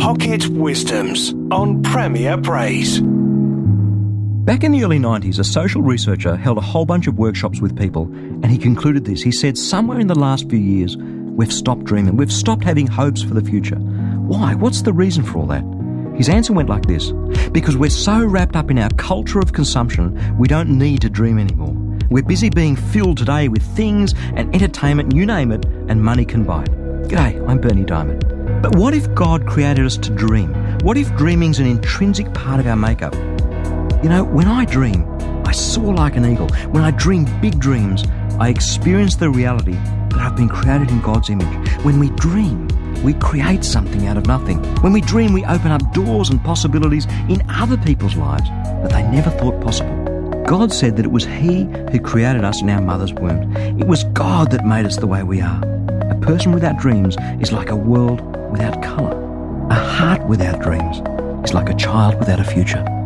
Pocket Wisdoms on Premier Praise. Back in the early 90s, a social researcher held a whole bunch of workshops with people, and he concluded this. He said, somewhere in the last few years, we've stopped dreaming. We've stopped having hopes for the future. Why? What's the reason for all that? His answer went like this: because we're so wrapped up in our culture of consumption, we don't need to dream anymore. We're busy being filled today with things and entertainment, you name it, and money can buy it. G'day, I'm Bernie Diamond. But what if God created us to dream? What if dreaming's an intrinsic part of our makeup? You know, when I dream, I soar like an eagle. When I dream big dreams, I experience the reality that I've been created in God's image. When we dream, we create something out of nothing. When we dream, we open up doors and possibilities in other people's lives that they never thought possible. God said that it was He who created us in our mother's womb. It was God that made us the way we are. A person without dreams is like a world without colour. A heart without dreams is like a child without a future.